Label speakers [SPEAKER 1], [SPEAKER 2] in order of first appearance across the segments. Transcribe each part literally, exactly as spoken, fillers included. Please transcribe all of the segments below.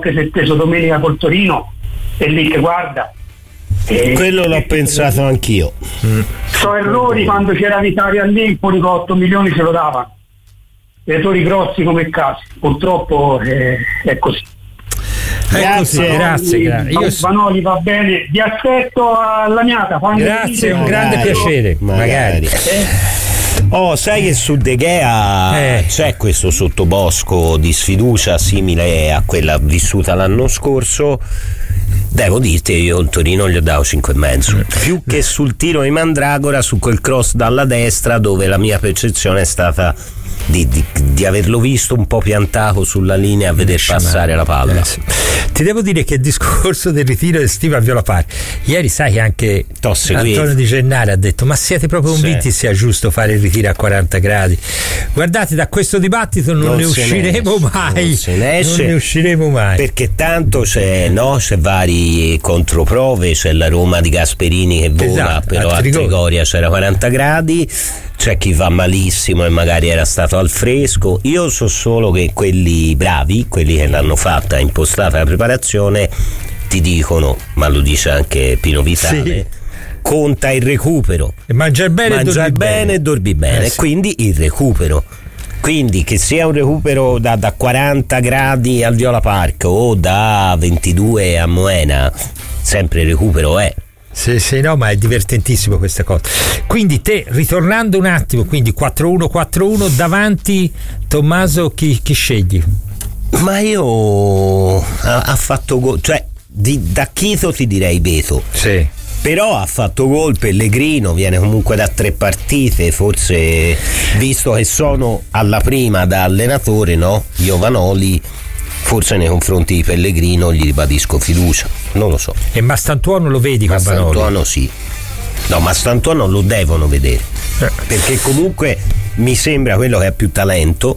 [SPEAKER 1] che si è preso domenica col Torino, e lì che guarda.
[SPEAKER 2] Eh, quello l'ho pensato anch'io.
[SPEAKER 1] Mm. So errori quando c'era l'Italia lì, con otto milioni se lo davano. Errori grossi come casi. Purtroppo eh, è così.
[SPEAKER 2] Grazie,
[SPEAKER 1] Vanoli,
[SPEAKER 2] grazie, grazie.
[SPEAKER 1] Io... Vanoli va bene, vi aspetto alla Miata.
[SPEAKER 2] Grazie, un grande
[SPEAKER 1] magari,
[SPEAKER 2] piacere. Magari. magari. Eh. Oh, sai che su De Gea eh. c'è questo sottobosco di sfiducia simile a quella vissuta l'anno scorso. Devo dirti, io in Torino gli ho dato cinque e mezzo, più che sul tiro di Mandragora, su quel cross dalla destra, dove la mia percezione è stata Di, di, di averlo visto un po' piantato sulla linea a vedere passare la palla.
[SPEAKER 3] Eh, sì. Ti devo dire che il discorso del ritiro di Stiva Viola Park, ieri sai che anche Antonio Di Gennaro ha detto: ma siete proprio convinti sì. sia giusto fare il ritiro a quaranta gradi? Guardate, da questo dibattito non, non ne usciremo ne mai non, se ne esce, non ne usciremo mai,
[SPEAKER 2] perché tanto c'è, no, c'è vari controprove. C'è la Roma di Gasperini che vola, esatto, però a Trigoria. Trigoria c'era quaranta gradi, c'è chi va malissimo e magari era stato al fresco. Io so solo che quelli bravi, quelli che l'hanno fatta, impostata la preparazione, ti dicono, ma lo dice anche Pino Vitale, sì. conta il recupero,
[SPEAKER 3] e mangiare bene,
[SPEAKER 2] mangiare bene e dormi bene,
[SPEAKER 3] eh sì.
[SPEAKER 2] quindi il recupero. Quindi che sia un recupero da, da quaranta gradi al Viola Park o da ventidue a Moena, sempre il recupero è.
[SPEAKER 3] Sì, sì, no, ma è divertentissimo questa cosa. Quindi te, ritornando un attimo, quindi quattro uno quattro uno, davanti Tommaso chi, chi scegli?
[SPEAKER 2] Ma io ha, ha fatto gol, cioè di, da Chito ti direi Beto.
[SPEAKER 3] Sì.
[SPEAKER 2] Però ha fatto gol Pellegrino, viene comunque da tre partite, forse visto che sono alla prima da allenatore, no? Io Vanoli, forse nei confronti di Pellegrino gli ribadisco fiducia, non lo so.
[SPEAKER 3] E Mastantuono lo vedi con Vanoli?
[SPEAKER 2] Mastantuono sì. No, Mastantuono lo devono vedere, eh. perché comunque mi sembra quello che ha più talento,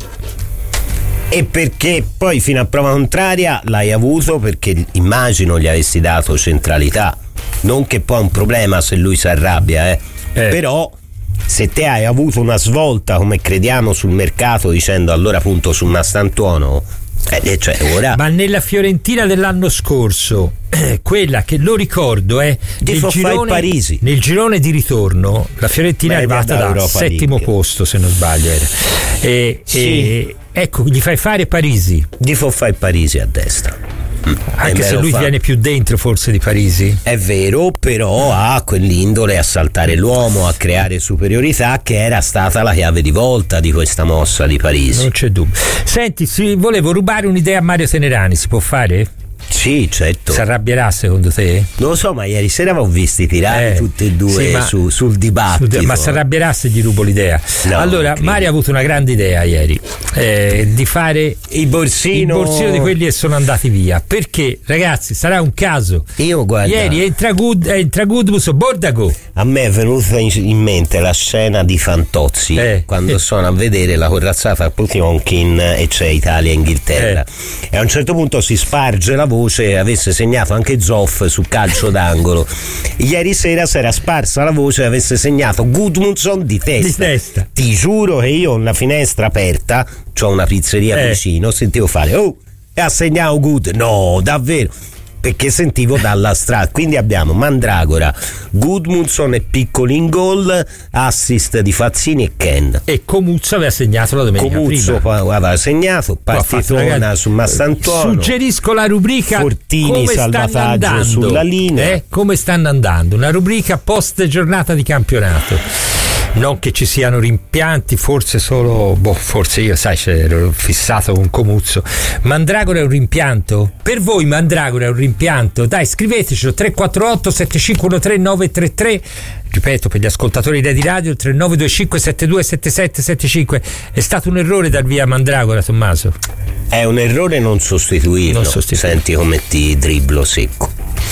[SPEAKER 2] e perché poi fino a prova contraria l'hai avuto perché immagino gli avessi dato centralità. Non che poi è un problema se lui si arrabbia, eh. Eh. Però se te hai avuto una svolta come crediamo sul mercato dicendo allora punto su Mastantuono, eh, cioè ora.
[SPEAKER 3] Ma nella Fiorentina dell'anno scorso, eh, quella che lo ricordo è eh, nel, girone,
[SPEAKER 2] Parisi.
[SPEAKER 3] nel girone di ritorno la Fiorentina è arrivata da settimo League. Posto se non sbaglio era. E, sì. e, ecco, gli fai fare Parisi,
[SPEAKER 2] gli fa fare Parisi a destra.
[SPEAKER 3] Anche se lui fa. viene più dentro forse di Parisi,
[SPEAKER 2] è vero, però ha quell'indole a saltare l'uomo, a creare superiorità, che era stata la chiave di volta di questa mossa di Parisi.
[SPEAKER 3] Non c'è dubbio. Senti, si, volevo rubare un'idea a Mario Tenerani, si può fare?
[SPEAKER 2] Sì, certo.
[SPEAKER 3] Si arrabbierà secondo te?
[SPEAKER 2] Non lo so, ma ieri sera avevo visti tirare eh, tutti e due sì, su, sul dibattito.
[SPEAKER 3] Ma si arrabbierà se gli rubo l'idea? No, allora, Mario ha avuto una grande idea ieri, eh, di fare
[SPEAKER 2] il borsino.
[SPEAKER 3] il borsino di quelli che sono andati via. Perché, ragazzi, sarà un caso.
[SPEAKER 2] Io guarda,
[SPEAKER 3] ieri entra Good, entra Goodmus, Bordago.
[SPEAKER 2] A me è venuta in, in mente la scena di Fantozzi eh, quando eh. sono a vedere la corazzata a Potionkin e c'è Italia-Inghilterra. Eh. E a un certo punto si sparge la voce avesse segnato anche Zoff su calcio d'angolo. Ieri sera si era sparsa la voce avesse segnato Gudmundsson di testa.
[SPEAKER 3] di testa
[SPEAKER 2] Ti giuro che io ho una finestra aperta, c'ho una pizzeria eh. vicino, sentivo fare oh, e ha segnato Good, no davvero, perché sentivo dalla strada. Quindi abbiamo Mandragora, Gudmundsson e Piccoli in gol, assist di Fazzini e Ken,
[SPEAKER 3] e Comuzzo aveva segnato la domenica
[SPEAKER 2] Comuzzo
[SPEAKER 3] prima
[SPEAKER 2] aveva segnato, partitona su Mastantuono.
[SPEAKER 3] Suggerisco la rubrica
[SPEAKER 2] Fortini
[SPEAKER 3] come
[SPEAKER 2] salvataggio sulla linea,
[SPEAKER 3] eh? come stanno andando, una rubrica post giornata di campionato. Non che ci siano rimpianti, forse solo, boh, forse io, sai, ero fissato con Comuzzo. Mandragora è un rimpianto? Per voi Mandragora è un rimpianto? Dai, scrivetecelo, tre quattro otto sette cinque uno tre nove tre tre, ripeto per gli ascoltatori di Radio, tre nove due cinque sette due sette sette sette cinque. È stato un errore dar via Mandragora, Tommaso?
[SPEAKER 2] È un errore non sostituirlo,
[SPEAKER 3] non sostituirlo.
[SPEAKER 2] Senti come ti dribblo secco.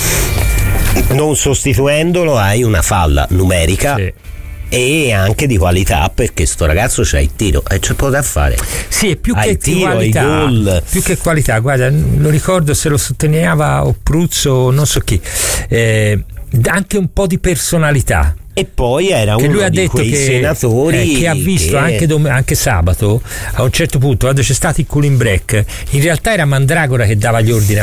[SPEAKER 2] Non sostituendolo hai una falla numerica, sì, e anche di qualità, perché sto ragazzo c'ha il tiro e c'è poco da fare.
[SPEAKER 3] Sì, è più
[SPEAKER 2] ha
[SPEAKER 3] che
[SPEAKER 2] tiro,
[SPEAKER 3] qualità,
[SPEAKER 2] gol.
[SPEAKER 3] più che qualità, guarda, lo ricordo se lo sottolineava Oppruzzo, non so chi, eh, anche un po' di personalità.
[SPEAKER 2] E poi era
[SPEAKER 3] che
[SPEAKER 2] uno
[SPEAKER 3] lui ha
[SPEAKER 2] di
[SPEAKER 3] detto
[SPEAKER 2] quei
[SPEAKER 3] che,
[SPEAKER 2] senatori
[SPEAKER 3] eh, che ha visto
[SPEAKER 2] che...
[SPEAKER 3] Anche, dom- anche sabato a un certo punto, quando c'è stato il cooling break, in realtà era Mandragora che dava gli ordini